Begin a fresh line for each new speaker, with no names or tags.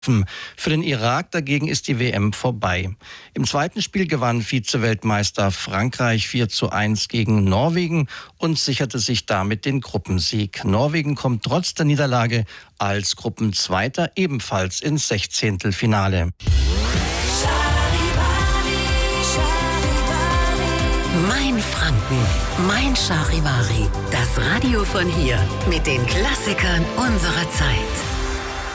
Für den Irak dagegen ist die WM vorbei. Im zweiten Spiel gewann Vize-Weltmeister Frankreich 4:1 gegen Norwegen und sicherte sich damit den Gruppensieg. Norwegen kommt trotz der Niederlage als Gruppenzweiter ebenfalls ins 16.
Mein Franken, mein Charivari, das Radio von hier mit den Klassikern unserer Zeit.